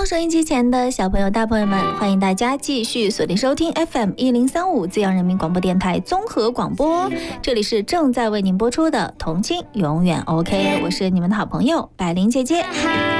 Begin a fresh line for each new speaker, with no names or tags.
收音机前的小朋友大朋友们，欢迎大家继续锁定收听 FM1035资阳人民广播电台综合广播，这里是正在为您播出的童青永远 OK， 我是你们的好朋友百灵姐姐。